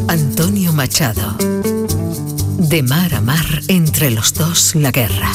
Antonio Machado. De mar a mar, entre los dos, la guerra.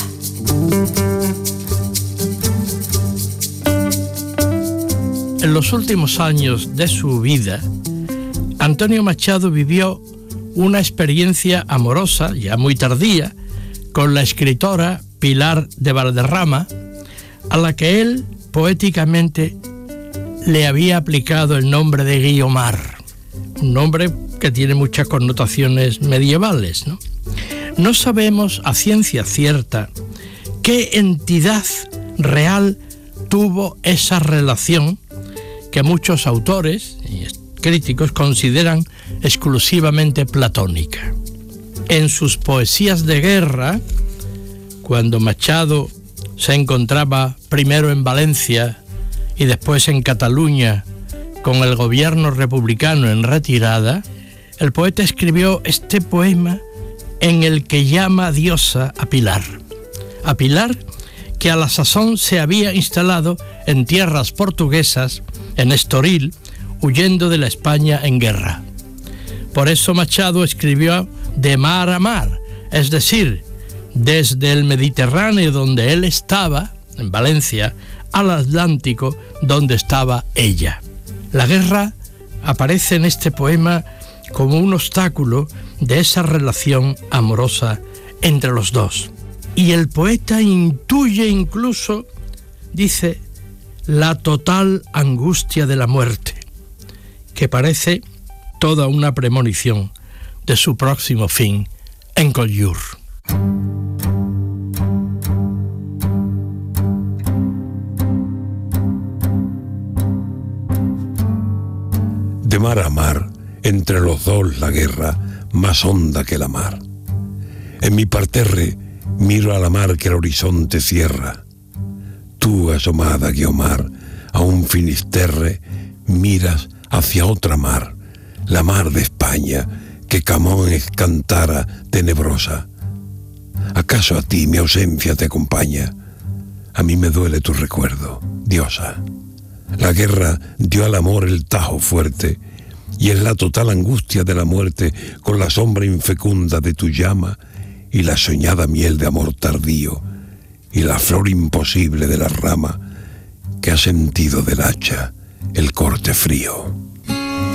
En los últimos años de su vida, Antonio Machado vivió una experiencia amorosa, ya muy tardía, con la escritora Pilar de Valderrama, a la que él poéticamente le había aplicado el nombre de Guiomar, un nombre que tiene muchas connotaciones medievales, ¿no? No sabemos a ciencia cierta qué entidad real tuvo esa relación que muchos autores y críticos consideran exclusivamente platónica. En sus poesías de guerra, cuando Machado se encontraba primero en Valencia y después en Cataluña con el gobierno republicano en retirada, el poeta escribió este poema en el que llama diosa a Pilar que a la sazón se había instalado en tierras portuguesas, en Estoril, huyendo de la España en guerra. Por eso Machado escribió de mar a mar, es decir, desde el Mediterráneo donde él estaba, en Valencia, al Atlántico donde estaba ella. La guerra aparece en este poema como un obstáculo de esa relación amorosa entre los dos. Y el poeta intuye incluso, dice, la total angustia de la muerte, que parece toda una premonición de su próximo fin en Collioure. De mar a mar, entre los dos la guerra, más honda que la mar. En mi parterre miro a la mar que el horizonte cierra. Tú, asomada Guiomar, a un finisterre, miras hacia otra mar, la mar de España, que Camões cantara tenebrosa. ¿Acaso a ti mi ausencia te acompaña? A mí me duele tu recuerdo, diosa. La guerra dio al amor el tajo fuerte, y es la total angustia de la muerte con la sombra infecunda de tu llama y la soñada miel de amor tardío y la flor imposible de la rama que ha sentido del hacha el corte frío.